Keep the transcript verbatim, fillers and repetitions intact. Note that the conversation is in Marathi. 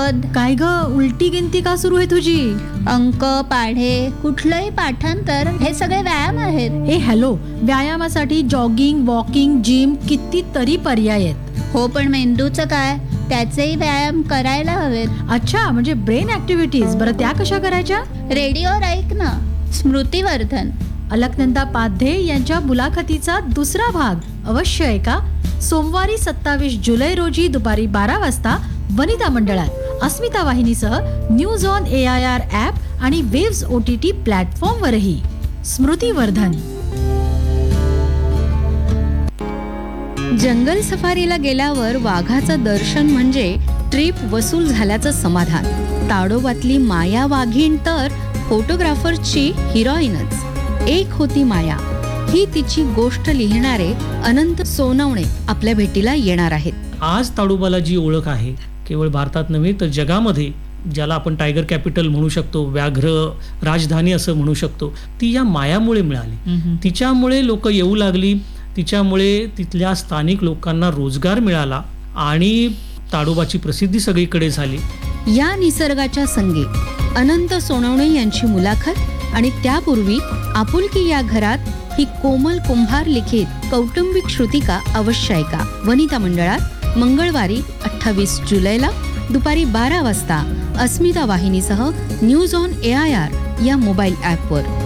काय ग, उलटी गिनती का सुरू आहे तुझी? अंक, पाढे, कुठलंही पाठांतर हे सगळे व्यायाम आहेत. ए हॅलो, व्यायामासाठी जॉगिंग, वॉकिंग, जिम कितीतरी पर्याय आहेत. हो, पण मेंदूचं काय? त्याचेही व्यायाम करायला हवेत. अच्छा, म्हणजे ब्रेन ऍक्टिव्हिटीज. बरं, त्या कशा करायच्या? रेडिओवर ऐक ना, स्मृतिवर्धन. अलकनंदा पाध्ये यांच्या मुलाखतीचा दुसरा भाग अवश्य ऐका. सोमवारी सत्तावीस जुलै रोजी दुपारी बारा वाजता वनिता मंडळात अस्मिता वाहिनीसह news on A I R app आणि वेव्स ओ टी टी प्लॅटफॉर्मवरही. स्मृतिवर्धन. जंगल सफारीला गेल्यावर वाघाचं दर्शन म्हणजे ट्रिप वसूल झाल्याचं समाधान. ताडोबातली माया वाघीण तर फोटोग्राफरची हिरोईनच. एक होती माया, ही तिची गोष्ट लिहिणारे अनंत सोनवणे आपल्या भेटीला येणार आहेत. आज ताडोबाला जी ओळख आहे, केवळ भारतात नव्हे तर जगामध्ये, ज्याला आपण टायगर कॅपिटल म्हणू शकतो, व्याघ्र राजधानी असं म्हणू शकतो, ती या मायामुळे मिळाली. तिच्यामुळे लोक येऊ लागली, तिच्यामुळे तिथल्या स्थानिक लोकांना रोजगार मिळाला आणि ताडोबाची प्रसिद्धी सगळीकडे झाली. या निसर्गाच्या संगे अनंत सोनवणे यांची मुलाखत आणि त्यापूर्वी आपुलकी या घरात ही कोमल कुंभार लिखित कौटुंबिक श्रुतिका अवश्य ऐका. वनिता मंडळात मंगळवारी अठ्ठावीस जुलैला दुपारी बारा वाजता अस्मिता वाहिनीसह news on A I R या मोबाईल ॲपवर.